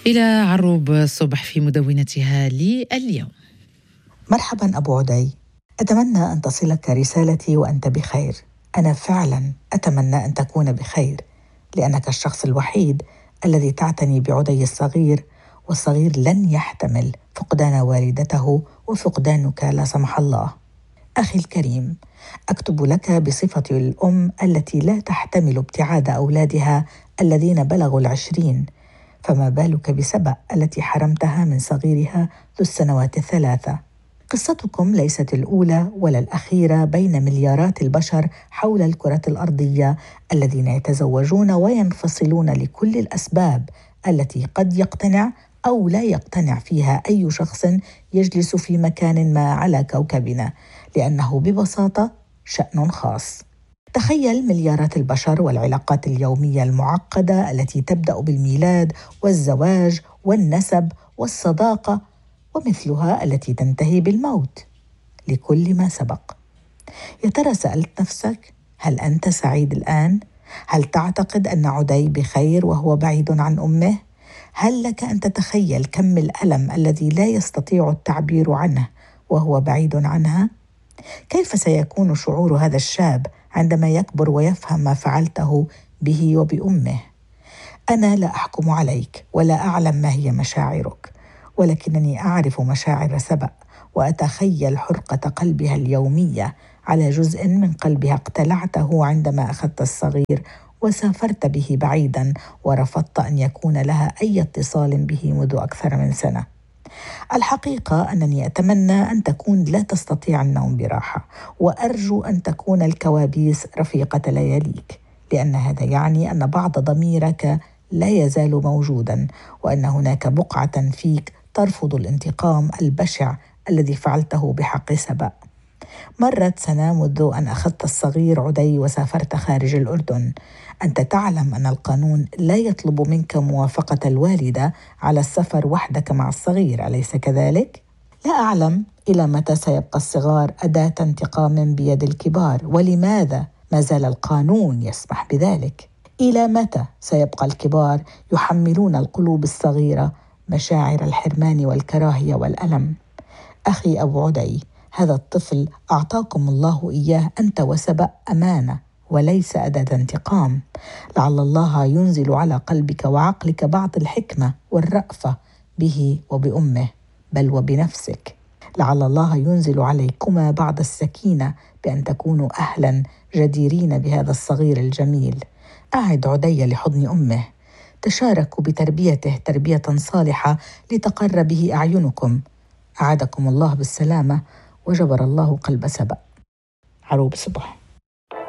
إلى عروب صبح في مدونتها لي اليوم. مرحبا أبو عدي، أتمنى أن تصلك رسالتي وأنت بخير. أنا فعلا أتمنى أن تكون بخير، لأنك الشخص الوحيد الذي تعتني بعدي الصغير، والصغير لن يحتمل فقدان والدته وفقدانك لا سمح الله. أخي الكريم، أكتب لك بصفتي الأم التي لا تحتمل ابتعاد أولادها الذين بلغوا 20، فما بالك بسبأ التي حرمتها من صغيرها ذو السنوات 3. قصتكم ليست الأولى ولا الأخيرة بين مليارات البشر حول الكرة الأرضية الذين يتزوجون وينفصلون لكل الأسباب التي قد يقتنع أو لا يقتنع فيها أي شخص يجلس في مكان ما على كوكبنا، لأنه ببساطة شأن خاص. تخيل مليارات البشر والعلاقات اليومية المعقدة التي تبدأ بالميلاد والزواج والنسب والصداقة، ومثلها التي تنتهي بالموت. لكل ما سبق، يا ترى سألت نفسك: هل أنت سعيد الآن؟ هل تعتقد أن عدي بخير وهو بعيد عن أمه؟ هل لك أن تتخيل كم الألم الذي لا يستطيع التعبير عنه وهو بعيد عنها؟ كيف سيكون شعور هذا الشاب عندما يكبر ويفهم ما فعلته به وبأمه؟ أنا لا أحكم عليك ولا أعلم ما هي مشاعرك، ولكنني أعرف مشاعر سبأ، وأتخيل حرقة قلبها اليومية على جزء من قلبها اقتلعته عندما أخذت الصغير وسافرت به بعيدا، ورفضت أن يكون لها أي اتصال به منذ أكثر من سنة. الحقيقة أنني أتمنى أن تكون لا تستطيع النوم براحة، وأرجو أن تكون الكوابيس رفيقة لياليك، لأن هذا يعني أن بعض ضميرك لا يزال موجودا، وأن هناك بقعة فيك ترفض الانتقام البشع الذي فعلته بحق سبأ. مرت سنة منذ أن أخذت الصغير عدي وسافرت خارج الأردن. أنت تعلم أن القانون لا يطلب منك موافقة الوالدة على السفر وحدك مع الصغير، أليس كذلك؟ لا أعلم إلى متى سيبقى الصغار أداة انتقام بيد الكبار، ولماذا ما زال القانون يسمح بذلك؟ إلى متى سيبقى الكبار يحملون القلوب الصغيرة مشاعر الحرمان والكراهية والألم؟ أخي أبو عدي، هذا الطفل أعطاكم الله إياه أنت وسبأ أمانة وليس أداة انتقام. لعل الله ينزل على قلبك وعقلك بعض الحكمة والرأفة به وبأمه، بل وبنفسك. لعل الله ينزل عليكما بعض السكينة بأن تكونوا أهلا جديرين بهذا الصغير الجميل. أعد عدي لحضن أمه، تشاركوا بتربيته تربية صالحة لتقر به أعينكم. أعادكم الله بالسلامة وجبر الله قلب سبأ. عروب صبح.